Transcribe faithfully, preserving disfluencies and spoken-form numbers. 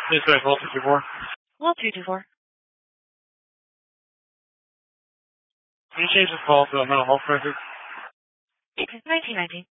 Please say Vault two two four. Vault two two four. Can you change this call to a mental health crisis? nineteen nineteen.